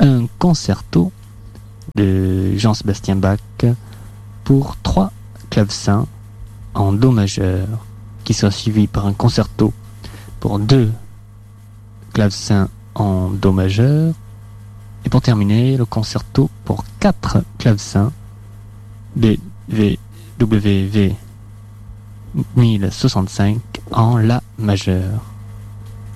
un concerto de Jean-Sébastien Bach pour 3 clavecins en Do majeur, qui sera suivi par un concerto pour 2 clavecins en Do majeur, et pour terminer, le concerto pour 4 clavecins BWV 1065 en La majeur.